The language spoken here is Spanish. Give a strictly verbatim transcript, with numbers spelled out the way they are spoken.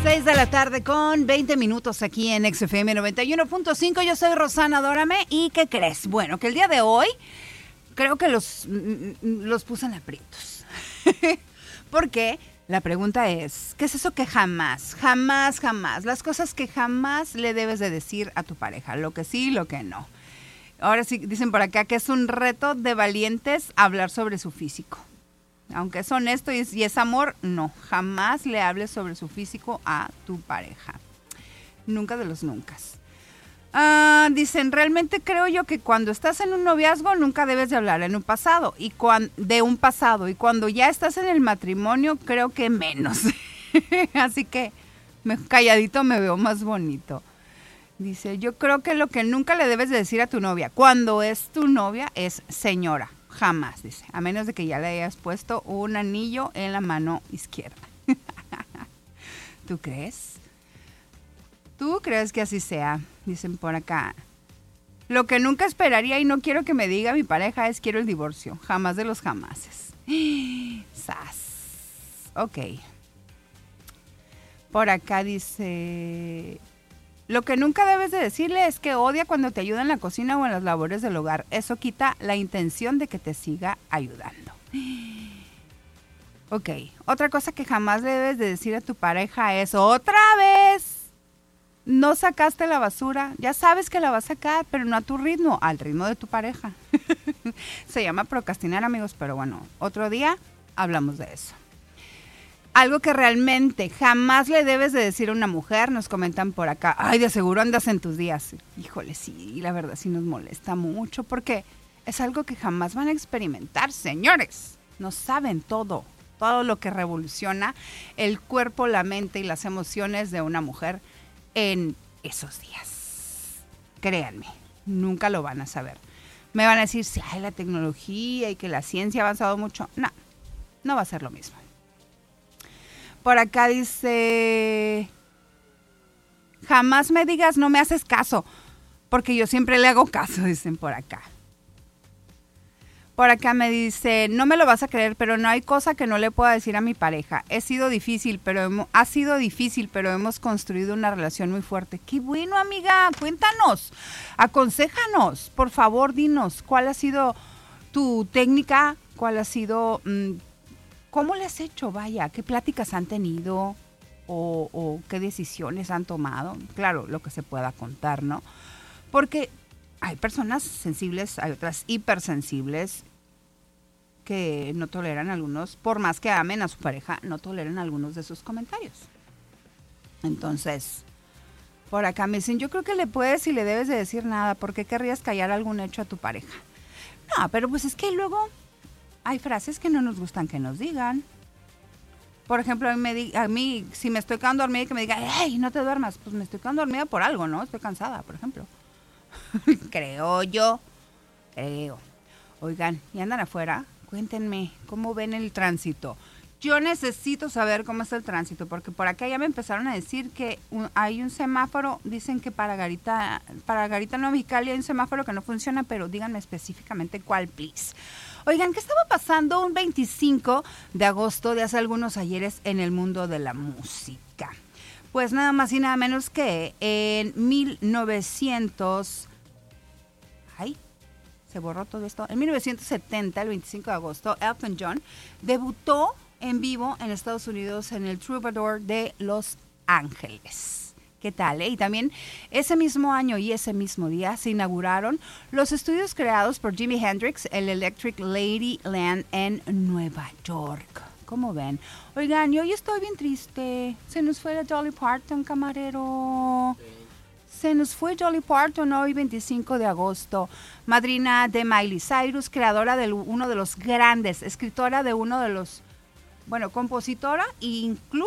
seis de la tarde con veinte minutos aquí en X F M noventa y uno punto cinco. Yo soy Rosana Adórame. ¿Y qué crees? Bueno, que el día de hoy creo que los, los puse en aprietos. Porque la pregunta es, ¿qué es eso que jamás, jamás, jamás, las cosas que jamás le debes de decir a tu pareja? Lo que sí, lo que no. Ahora sí, dicen por acá que es un reto de valientes hablar sobre su físico. Aunque es honesto y es, y es amor, no, jamás le hables sobre su físico a tu pareja. Nunca de los nunca. Uh, dicen, realmente creo yo que cuando estás en un noviazgo nunca debes de hablar en un pasado y cuan, de un pasado y cuando ya estás en el matrimonio creo que menos. Así que me, calladito me veo más bonito. Dice, yo creo que lo que nunca le debes de decir a tu novia cuando es tu novia es señora. Jamás, dice, a menos de que ya le hayas puesto un anillo en la mano izquierda. ¿Tú crees? ¿Tú crees que así sea? Dicen por acá. Lo que nunca esperaría y no quiero que me diga mi pareja es quiero el divorcio. Jamás de los jamases. Sas. Ok. Por acá dice... Lo que nunca debes de decirle es que odia cuando te ayuda en la cocina o en las labores del hogar. Eso quita la intención de que te siga ayudando. Ok, otra cosa que jamás le debes de decir a tu pareja es otra vez. No sacaste la basura. Ya sabes que la vas a sacar, pero no a tu ritmo, al ritmo de tu pareja. Se llama procrastinar, amigos, pero bueno, otro día hablamos de eso. Algo que realmente jamás le debes de decir a una mujer, nos comentan por acá, ay, de seguro andas en tus días. Híjole, sí, la verdad sí nos molesta mucho porque es algo que jamás van a experimentar, señores. No saben todo, todo lo que revoluciona el cuerpo, la mente y las emociones de una mujer en esos días. Créanme, nunca lo van a saber. Me van a decir, sí, ay, la tecnología y que la ciencia ha avanzado mucho. No, no va a ser lo mismo. Por acá dice, jamás me digas no me haces caso, porque yo siempre le hago caso, dicen por acá. Por acá me dice, no me lo vas a creer, pero no hay cosa que no le pueda decir a mi pareja. He sido difícil, pero hemos, ha sido difícil, pero hemos construido una relación muy fuerte. Qué bueno, amiga, cuéntanos, aconséjanos, por favor, dinos, ¿cuál ha sido tu técnica? ¿Cuál ha sido... Mmm, ¿Cómo le has hecho? Vaya, ¿qué pláticas han tenido o, o qué decisiones han tomado? Claro, lo que se pueda contar, ¿no? Porque hay personas sensibles, hay otras hipersensibles que no toleran algunos, por más que amen a su pareja, no toleran algunos de sus comentarios. Entonces, por acá me dicen, yo creo que le puedes y le debes de decir nada, ¿por qué querrías callar algún hecho a tu pareja? No, pero pues es que luego... Hay frases que no nos gustan que nos digan. Por ejemplo, a mí, me di, a mí si me estoy quedando dormida y que me diga, hey, no te duermas, pues me estoy quedando dormida por algo, ¿no? Estoy cansada, por ejemplo. Creo yo. Creo. Oigan, ¿y andan afuera? Cuéntenme, ¿cómo ven el tránsito? Yo necesito saber cómo está el tránsito, porque por acá ya me empezaron a decir que un, hay un semáforo, dicen que para Garita, para Garita Nueva Mexicali hay un semáforo que no funciona, pero díganme específicamente cuál, please. Oigan, ¿qué estaba pasando un veinticinco de agosto de hace algunos ayeres en el mundo de la música? Pues nada más y nada menos que en mil novecientos... Ay, se borró todo esto. En mil novecientos setenta, el veinticinco de agosto, Elton John debutó en vivo en Estados Unidos en el Troubadour de Los Ángeles. ¿Qué tal? Eh? Y también ese mismo año y ese mismo día se inauguraron los estudios creados por Jimi Hendrix, el Electric Ladyland en Nueva York. ¿Cómo ven? Oigan, yo hoy estoy bien triste. Se nos fue la Dolly Parton, camarero. Sí. Se nos fue Dolly Parton hoy, veinticinco de agosto. Madrina de Miley Cyrus, creadora de uno de los grandes, escritora de uno de los, bueno, compositora e incluso